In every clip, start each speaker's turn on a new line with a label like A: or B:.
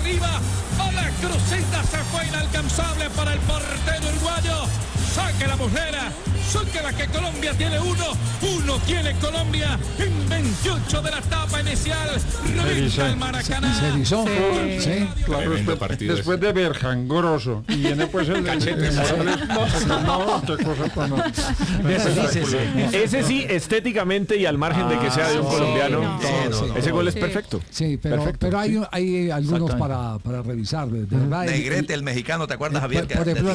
A: arriba, a la crucita se fue inalcanzable para el portero uruguayo. Saque la muslera, saque la que Colombia tiene uno tiene Colombia en 28 de la etapa inicial. Revista el Maracaná.
B: Se erizó. Sí.
C: Claro, después de Berjangroso y viene pues el Cachete.
D: Ese sí, estéticamente y al margen de que sea de un colombiano, ese gol es perfecto.
B: Sí, pero hay algunos para revisar, de verdad.
E: Negrete, el mexicano, ¿te acuerdas, Javier?
B: Por ejemplo,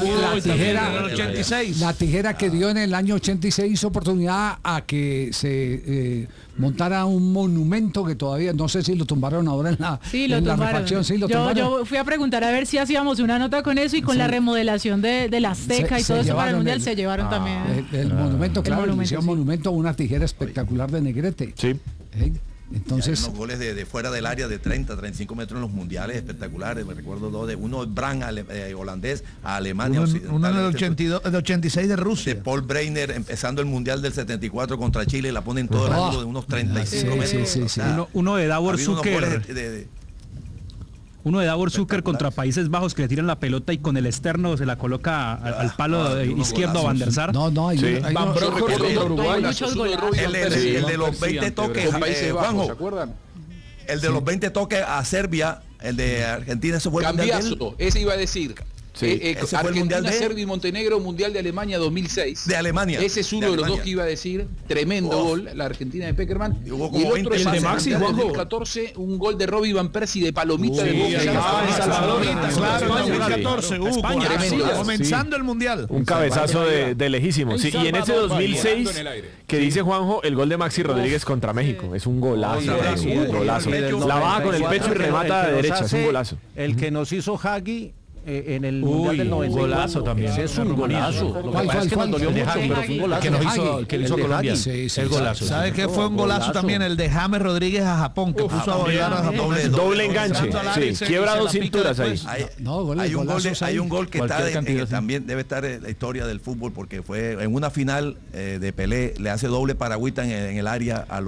B: la tijera que dio en el año 86 hizo oportunidad a que se montara un monumento que todavía, no sé si lo tumbaron ahora en la refacción. Sí, lo tumbaron.
F: Yo fui a preguntar a ver si hacíamos una nota con eso y con la remodelación de la Azteca y todo eso para el Mundial se llevaron también.
B: El monumento, claro, le hicieron monumento a una tijera espectacular de Negrete.
D: Sí.
E: Entonces, unos goles de fuera del área de 30, 35 metros en los mundiales espectaculares. Me recuerdo dos de uno Brand holandés a Alemania.
G: Uno en el 82, el 86 de Rusia.
E: De Paul Breitner empezando el mundial del 74 contra Chile, la ponen todo el ángulo de unos 35 metros.
H: Sí. Uno de Davor Zucker. Uno de Davor Zucker contra Países Bajos que le tiran la pelota y con el externo se la coloca al palo izquierdo a Van der Sar.
C: Van Bronckhorst contra Uruguay.
E: El de los 20 toques, Juanjo, ¿se acuerdan? El de los 20 toques a Serbia, el de Argentina, eso fue el
I: Cambiazo, ese iba a decir. Argentina, Serbia y Montenegro, Mundial de Alemania 2006.
E: De Alemania.
I: Ese es uno de los dos que iba a decir. Tremendo gol, la Argentina de Peckerman.
E: Y hubo
I: y
E: como
I: el otro es
E: de
I: Maxi, 2014, un gol de Robbie Van Persie de palomita de
G: Boca. Claro, 2014, comenzando el Mundial.
D: Un cabezazo de lejísimos. Sí, y en ese 2006, que dice Juanjo, el gol de Maxi Rodríguez contra México. Es un golazo. La baja con el pecho y remata de derecha. Es un golazo.
H: El que nos hizo Hagi en el Mundial del 94.
D: Un golazo también.
H: Ese es un golazo.
B: Lo que pasa es que nos dolió mucho,
H: pero fue un golazo.
B: Que le hizo
H: Colombia.
B: El
H: golazo.
G: ¿Sabes qué fue un golazo también? El de James Rodríguez a Japón, que puso a bailar a Japón.
D: Doble enganche. Sí, quiebra dos cinturas ahí.
E: Hay un gol que también debe estar en la historia del fútbol, porque fue en una final de Pelé, le hace doble paragüita en el área a